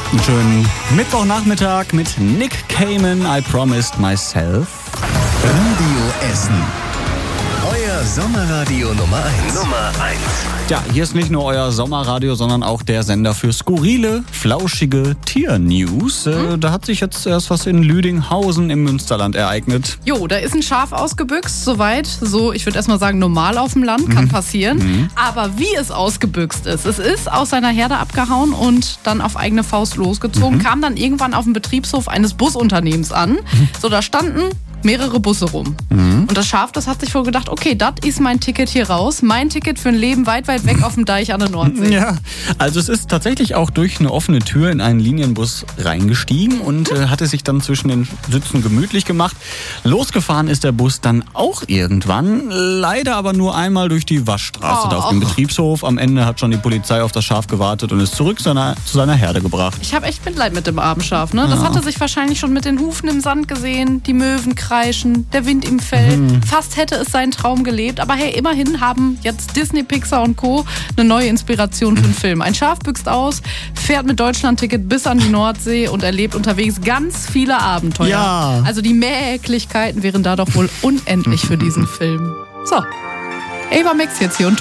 Einen schönen Mittwochnachmittag mit Nick Cayman, I Promised Myself. Radio Essen. Euer Sommerradio Nummer 1. Ja, hier ist nicht nur euer Sommerradio, sondern auch der Sender für skurrile, flauschige Tiernews. Da hat sich jetzt erst was in Lüdinghausen im Münsterland ereignet. Jo, da ist ein Schaf ausgebüxt, soweit, so, ich würde erstmal sagen, normal auf dem Land, kann passieren. Aber wie es ausgebüxt ist, es ist aus seiner Herde abgehauen und dann auf eigene Faust losgezogen, kam dann irgendwann auf dem Betriebshof eines Busunternehmens an. So, da standen mehrere Busse rum. Und das Schaf, das hat sich wohl gedacht, okay, das ist mein Ticket hier raus. Mein Ticket für ein Leben weit, weit weg auf dem Deich an der Nordsee. Ja, also es ist tatsächlich auch durch eine offene Tür in einen Linienbus reingestiegen und hatte sich dann zwischen den Sitzen gemütlich gemacht. Losgefahren ist der Bus dann auch irgendwann, leider aber nur einmal durch die Waschstraße da auf dem Betriebshof. Am Ende hat schon die Polizei auf das Schaf gewartet und es zurück zu seiner Herde gebracht. Ich habe echt Mitleid mit dem armen Schaf, ne? Das hatte sich wahrscheinlich schon mit den Hufen im Sand gesehen, die Möwen kreischen, der Wind im Fell. Fast hätte es seinen Traum gelebt. Aber hey, immerhin haben jetzt Disney, Pixar und Co. eine neue Inspiration für den Film. Ein Schaf büxt aus, fährt mit Deutschlandticket bis an die Nordsee und erlebt unterwegs ganz viele Abenteuer. Ja. Also die Möglichkeiten wären da doch wohl unendlich für diesen Film. So, Ava Max jetzt hier und